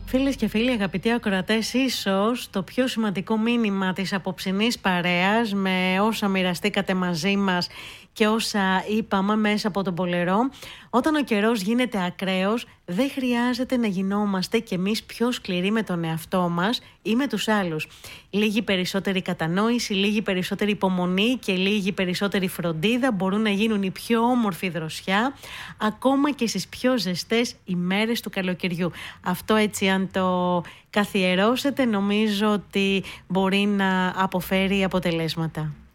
Φίλες και φίλοι, αγαπητοί ακροατές, ίσως το πιο σημαντικό μήνυμα της απόψινής παρέας, με όσα μοιραστήκατε μαζί μας και όσα είπαμε μέσα από τον Πολερό, όταν ο καιρός γίνεται ακραίος, δεν χρειάζεται να γινόμαστε κι εμείς πιο σκληροί με τον εαυτό μας ή με τους άλλους. Λίγη περισσότερη κατανόηση, λίγη περισσότερη υπομονή και λίγη περισσότερη φροντίδα μπορούν να γίνουν η πιο όμορφη δροσιά, ακόμα και στις πιο ζεστές ημέρες του καλοκαιριού. Αυτό, έτσι, αν το καθιερώσετε, νομίζω ότι μπορεί να αποφέρει αποτελέσματα.